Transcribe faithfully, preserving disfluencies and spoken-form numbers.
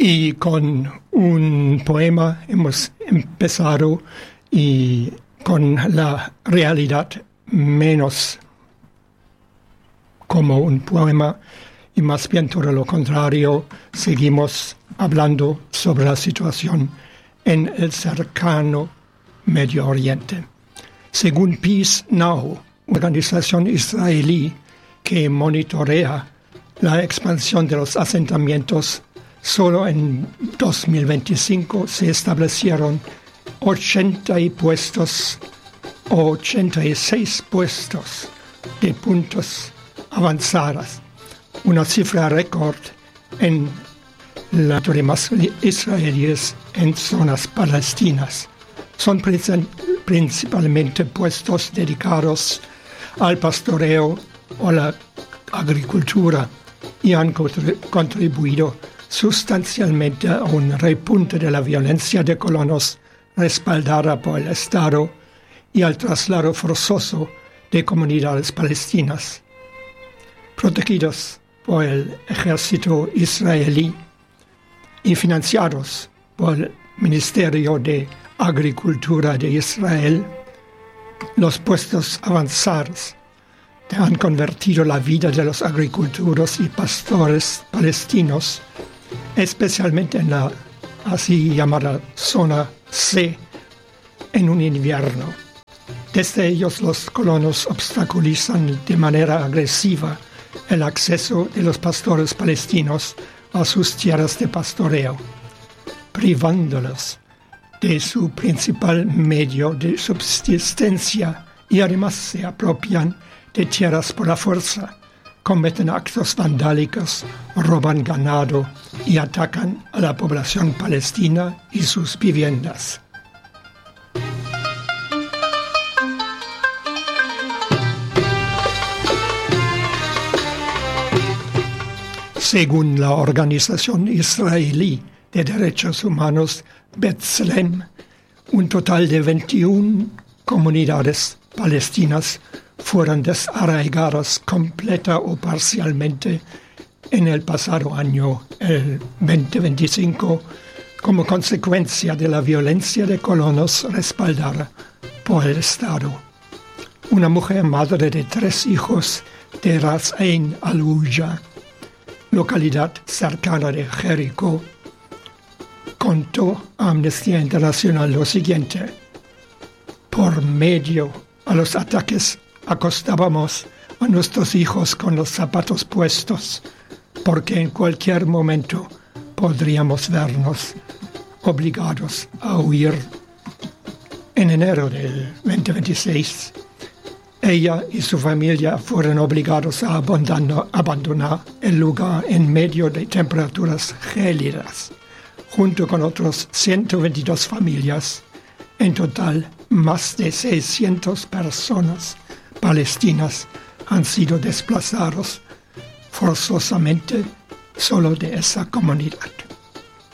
Y con un poema hemos empezado y con la realidad menos como un poema y más bien todo lo contrario, seguimos hablando sobre la situación en el cercano Medio Oriente. Según Peace Now, organización israelí que monitorea la expansión de los asentamientos, solo en dos mil veinticinco se establecieron ochenta puestos, ochenta y seis puestos de puntos avanzados, una cifra récord en la turismas israelíes en zonas palestinas. Son principalmente puestos dedicados al pastoreo o la agricultura y han contribuido sustancialmente a un repunte de la violencia de colonos respaldada por el Estado y al traslado forzoso de comunidades palestinas. Protegidos por el ejército israelí y financiados por el Ministerio de Agricultura de Israel, los puestos avanzados han convertido la vida de los agricultores y pastores palestinos, especialmente en la así llamada zona C, en un invierno. Desde ellos los colonos obstaculizan de manera agresiva el acceso de los pastores palestinos a sus tierras de pastoreo, privándolos de su principal medio de subsistencia y además se apropian de tierras por la fuerza, cometen actos vandálicos, roban ganado y atacan a la población palestina y sus viviendas. Según la Organización Israelí de Derechos Humanos B'Tselem, un total de veintiuna comunidades palestinas fueron desarraigadas completa o parcialmente en el pasado año, el veinte veinticinco, como consecuencia de la violencia de colonos respaldada por el Estado. Una mujer madre de tres hijos de Ras Ein al-Uja, localidad cercana de Jericó, contó a Amnistía Internacional lo siguiente: por medio a los ataques acostábamos a nuestros hijos con los zapatos puestos, porque en cualquier momento podríamos vernos obligados a huir. En enero del veinte veintiséis, ella y su familia fueron obligados a abandonar, abandonar el lugar en medio de temperaturas gélidas, junto con otras ciento veintidós familias. En total, más de seiscientas personas palestinas han sido desplazados forzosamente solo de esa comunidad.